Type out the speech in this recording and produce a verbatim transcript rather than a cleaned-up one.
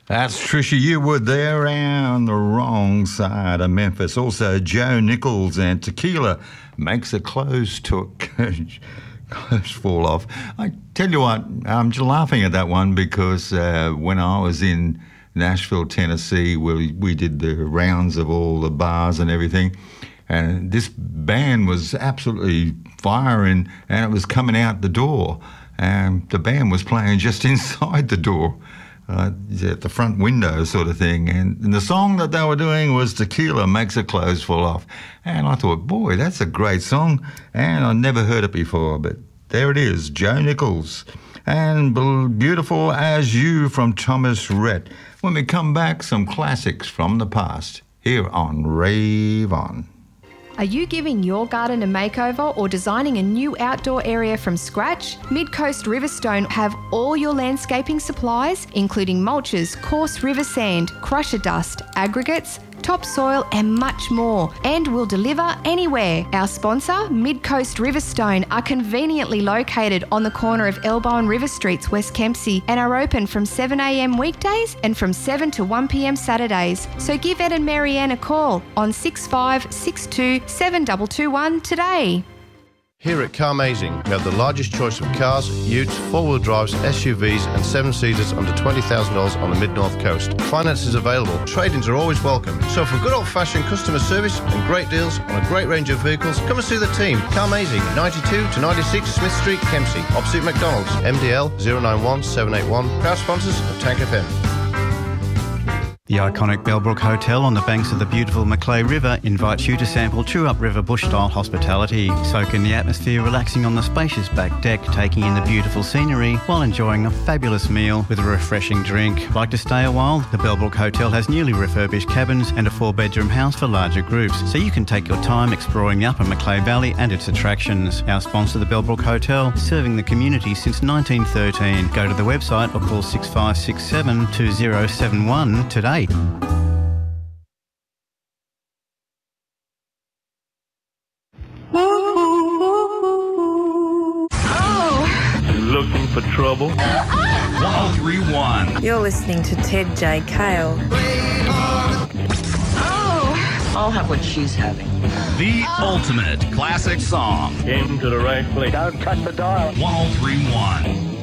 That's Trisha Yearwood there on the wrong side of Memphis. Also, Joe Nichols and Tequila makes a clothes to clothes fall off. I tell you what, I'm just laughing at that one because uh, when I was in Nashville, Tennessee, where we, we did the rounds of all the bars and everything, and this band was absolutely firing, and it was coming out the door, and the band was playing just inside the door. Uh, at the front window sort of thing, and, and the song that they were doing was Tequila Makes the Clothes Fall Off, and I thought, boy, that's a great song, and I never heard it before, but there it is, Joe Nichols, and Beautiful As You from Thomas Rhett. When we come back, some classics from the past, here on Rave On. Are you giving your garden a makeover or designing a new outdoor area from scratch? Mid-Coast Riverstone have all your landscaping supplies, including mulches, coarse river sand, crusher dust, aggregates, topsoil and much more, and will deliver anywhere. Our sponsor, Mid-Coast Riverstone, are conveniently located on the corner of Elbow and River Streets, West Kempsey, and are open from seven a m weekdays and from seven to one p m Saturdays. So give Ed and Marianne a call on six five six two, seven two two one today. Here at Carmazing, we have the largest choice of cars, utes, four-wheel drives, S U Vs and seven-seaters under twenty thousand dollars on the Mid-North Coast. Finance is available. Trade-ins are always welcome. So for good old-fashioned customer service and great deals on a great range of vehicles, come and see the team. Carmazing, ninety-two to ninety-six Smith Street, Kempsey, opposite McDonald's. M D L zero nine one seven eight one. Proud sponsors of Tank F M. The iconic Bellbrook Hotel on the banks of the beautiful Macleay River invites you to sample true upriver bush-style hospitality. Soak in the atmosphere, relaxing on the spacious back deck, taking in the beautiful scenery while enjoying a fabulous meal with a refreshing drink. Like to stay a while? The Bellbrook Hotel has newly refurbished cabins and a four-bedroom house for larger groups, so you can take your time exploring the upper Macleay Valley and its attractions. Our sponsor, the Bellbrook Hotel, serving the community since nineteen thirteen. Go to the website or call six five six seven, two zero seven one today. Looking for trouble? one oh three point one. You're listening to Ted J. Kale. Oh, I'll have what she's having. The ultimate classic song. Came to the right place. Don't cut the dial. one oh three point one.